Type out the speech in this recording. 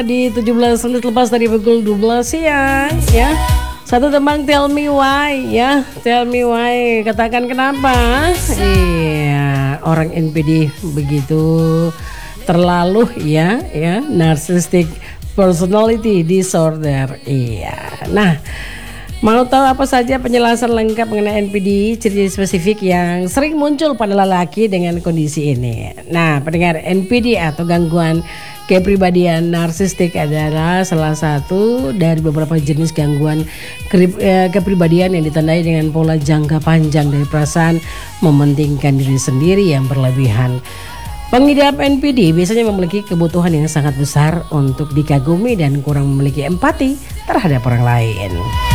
Di 17 menit lepas dari pukul 12 siang ya. Satu tembang Tell Me Why ya. Tell Me Why, katakan kenapa. Iya, orang NPD begitu terlalu ya narcissistic personality disorder. Iya. Nah, mau tahu apa saja penjelasan lengkap mengenai NPD, ciri spesifik yang sering muncul pada lelaki dengan kondisi ini. Nah, pendengar, NPD atau gangguan kepribadian narsistik adalah salah satu dari beberapa jenis gangguan kepribadian yang ditandai dengan pola jangka panjang dari perasaan mementingkan diri sendiri yang berlebihan. Pengidap NPD biasanya memiliki kebutuhan yang sangat besar untuk dikagumi dan kurang memiliki empati terhadap orang lain.